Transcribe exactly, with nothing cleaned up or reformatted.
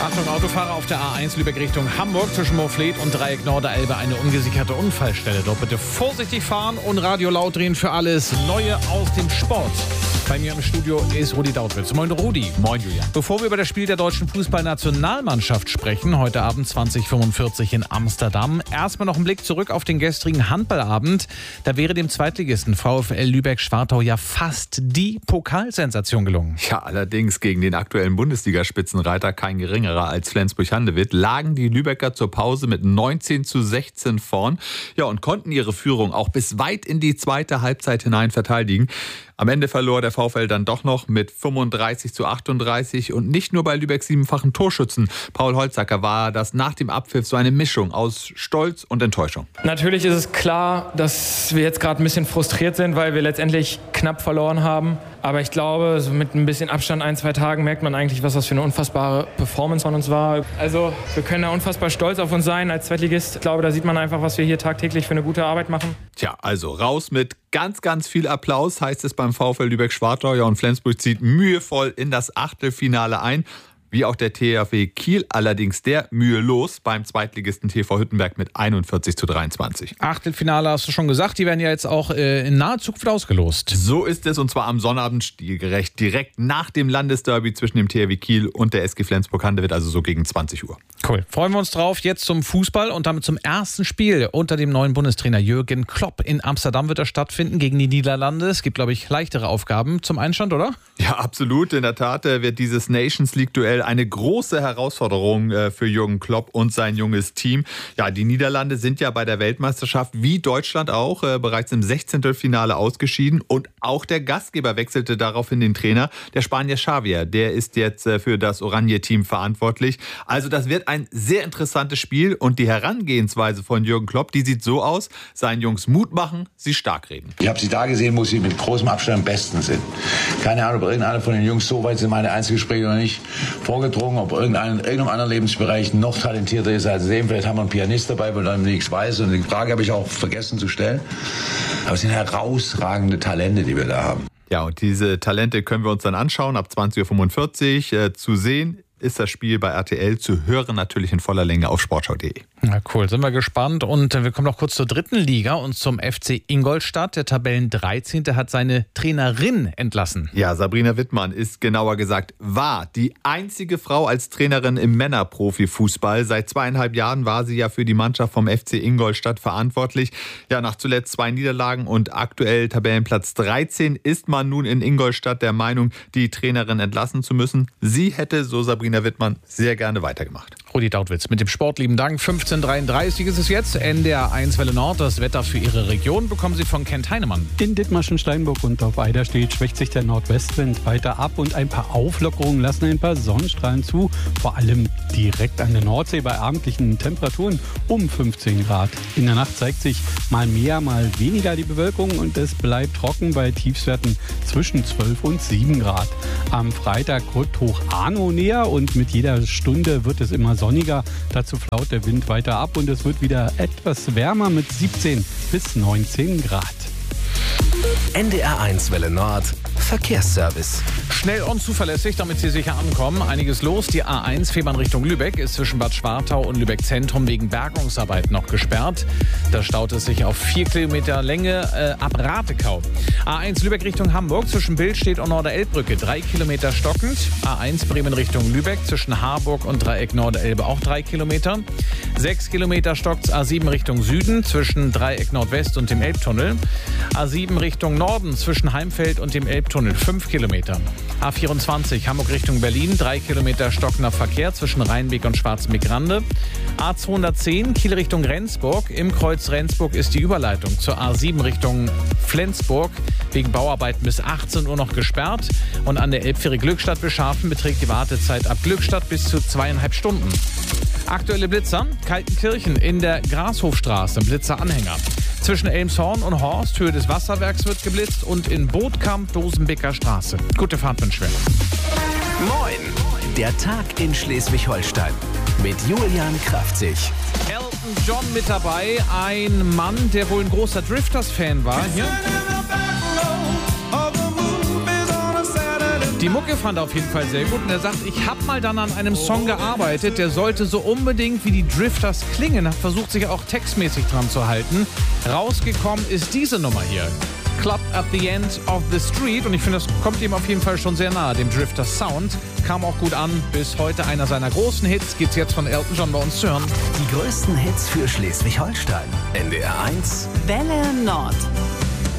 Achtung, Autofahrer auf der A eins Lübeck Richtung Hamburg zwischen Moorfleet und Dreieck Norderelbe eine ungesicherte Unfallstelle. Dort bitte vorsichtig fahren und Radio laut drehen für alles Neue aus dem Sport. Bei mir im Studio ist Rudi Dautwitz. Moin Rudi. Moin Julian. Bevor wir über das Spiel der deutschen Fußballnationalmannschaft sprechen, heute Abend zwanzig Uhr fünfundvierzig in Amsterdam, erstmal noch ein Blick zurück auf den gestrigen Handballabend. Da wäre dem Zweitligisten VfL Lübeck-Schwartau ja fast die Pokalsensation gelungen. Ja, allerdings gegen den aktuellen Bundesligaspitzenreiter, kein geringerer als Flensburg-Handewitt, lagen die Lübecker zur Pause mit neunzehn zu sechzehn vorn. Ja, und konnten ihre Führung auch bis weit in die zweite Halbzeit hinein verteidigen. Am Ende verlor der VfL dann doch noch mit fünfunddreißig zu achtunddreißig und nicht nur bei Lübecks siebenfachen Torschützen. Paul Holzacker war das nach dem Abpfiff so eine Mischung aus Stolz und Enttäuschung. Natürlich ist es klar, dass wir jetzt gerade ein bisschen frustriert sind, weil wir letztendlich knapp verloren haben. Aber ich glaube, so mit ein bisschen Abstand, ein, zwei Tagen, merkt man eigentlich, was das für eine unfassbare Performance von uns war. Also wir können da unfassbar stolz auf uns sein als Zweitligist. Ich glaube, da sieht man einfach, was wir hier tagtäglich für eine gute Arbeit machen. Tja, also raus mit ganz, ganz viel Applaus, heißt es beim VfL Lübeck-Schwartau. Ja, und Flensburg zieht mühevoll in das Achtelfinale ein. Wie auch der T H W Kiel, allerdings der mühelos beim Zweitligisten T V Hüttenberg mit einundvierzig zu dreiundzwanzig. Achtelfinale hast du schon gesagt, die werden ja jetzt auch äh, in naher Zukunft ausgelost. So ist es, und zwar am Sonnabend stilgerecht, direkt nach dem Landesderby zwischen dem T H W Kiel und der S G Flensburg-Handewitt, also so gegen zwanzig Uhr. Cool. Freuen wir uns drauf. Jetzt zum Fußball und damit zum ersten Spiel unter dem neuen Bundestrainer Jürgen Klopp. In Amsterdam wird er stattfinden gegen die Niederlande. Es gibt, glaube ich, leichtere Aufgaben zum Einstand, oder? Ja, absolut. In der Tat wird dieses Nations League-Duell eine große Herausforderung für Jürgen Klopp und sein junges Team. Ja, die Niederlande sind ja bei der Weltmeisterschaft, wie Deutschland auch, bereits im Sechzehntelfinale ausgeschieden. Und auch der Gastgeber wechselte daraufhin den Trainer. Der Spanier Xavier, der ist jetzt für das Oranje-Team verantwortlich. Also das wird ein sehr interessantes Spiel. Und die Herangehensweise von Jürgen Klopp, die sieht so aus: seinen Jungs Mut machen, sie stark reden. Ich habe sie da gesehen, wo sie mit großem Abstand am besten sind. Keine Ahnung, ob irgendeiner von den Jungs so weit sind, meine Einzelgespräche noch nicht vorgedrungen, ob irgendein, in irgendeinem anderen Lebensbereich noch talentierter ist als dem. Vielleicht haben wir einen Pianist dabei, wo dann nichts weiß. Und die Frage habe ich auch vergessen zu stellen. Aber es sind herausragende Talente, die wir da haben. Ja, und diese Talente können wir uns dann anschauen, ab zwanzig Uhr fünfundvierzig äh, zu sehen ist das Spiel bei R T L, zu hören natürlich in voller Länge auf sportschau punkt de. Na cool, sind wir gespannt. Und wir kommen noch kurz zur dritten Liga und zum F C Ingolstadt. Der Tabellen dreizehnte hat seine Trainerin entlassen. Ja, Sabrina Wittmann ist, genauer gesagt, war die einzige Frau als Trainerin im Männerprofifußball. Seit zweieinhalb Jahren war sie ja für die Mannschaft vom F C Ingolstadt verantwortlich. Ja, nach zuletzt zwei Niederlagen und aktuell Tabellenplatz dreizehn ist man nun in Ingolstadt der Meinung, die Trainerin entlassen zu müssen. Sie hätte, so Sabrina Wittmann, sehr gerne weitergemacht. Rudi Dautwitz mit dem Sport, lieben Dank. fünfzehn Uhr dreiunddreißig ist es jetzt. N D R eins Welle Nord. Das Wetter für Ihre Region bekommen Sie von Kent Heinemann. In Dithmarschen, Steinburg und auf Eiderstedt schwächt sich der Nordwestwind weiter ab und ein paar Auflockerungen lassen ein paar Sonnenstrahlen zu. Vor allem direkt an der Nordsee bei abendlichen Temperaturen um fünfzehn Grad. In der Nacht zeigt sich mal mehr, mal weniger die Bewölkung und es bleibt trocken bei Tiefstwerten zwischen zwölf und sieben Grad. Am Freitag rückt hoch Arno näher und mit jeder Stunde wird es immer sonniger. Dazu flaut der Wind weiter ab und es wird wieder etwas wärmer mit siebzehn bis neunzehn Grad. N D R eins Welle Nord Verkehrsservice. Schnell und zuverlässig, damit Sie sicher ankommen. Einiges los. Die A eins Fehmarn Richtung Lübeck ist zwischen Bad Schwartau und Lübeck Zentrum wegen Bergungsarbeit noch gesperrt. Da staut es sich auf vier Kilometer Länge äh, ab Ratekau. A eins Lübeck Richtung Hamburg zwischen Billstedt und Norderelbbrücke drei Kilometer stockend. A eins Bremen Richtung Lübeck zwischen Harburg und Dreieck Norderelbe auch drei Kilometer. Sechs Kilometer stockt A sieben Richtung Süden zwischen Dreieck Nordwest und dem Elbtunnel. A sieben Richtung Norden zwischen Heimfeld und dem Elbtunnel fünf Kilometer. A vierundzwanzig Hamburg Richtung Berlin, drei Kilometer stockender Verkehr zwischen Rheinbeek und Schwarzenbeek-Rande. A zweihundertzehn Kiel Richtung Rendsburg. Im Kreuz Rendsburg ist die Überleitung zur A sieben Richtung Flensburg wegen Bauarbeiten bis achtzehn Uhr noch gesperrt. Und an der Elbfähre Glückstadt Beschafen beträgt die Wartezeit ab Glückstadt bis zu zweieinhalb Stunden. Aktuelle Blitzer: Kaltenkirchen in der Grashofstraße, Blitzeranhänger. Zwischen Elmshorn und Horst, Höhe des Wasserwerks, wird geblitzt und in Bootkamp, Dosenbeker Straße. Gute Fahrt wünschen wir. Moin, der Tag in Schleswig-Holstein mit Julian Kraftzig. Elton John mit dabei, ein Mann, der wohl ein großer Drifters-Fan war. Hier. Die Mucke fand er auf jeden Fall sehr gut und er sagt, ich habe mal dann an einem Song gearbeitet, der sollte so unbedingt wie die Drifters klingen, hat versucht sich auch textmäßig dran zu halten. Rausgekommen ist diese Nummer hier. Club at the End of the Street und ich finde, das kommt ihm auf jeden Fall schon sehr nahe, dem Drifters Sound. Kam auch gut an, bis heute einer seiner großen Hits, geht's jetzt von Elton John bei uns zu hören. Die größten Hits für Schleswig-Holstein. N D R eins Welle Nord.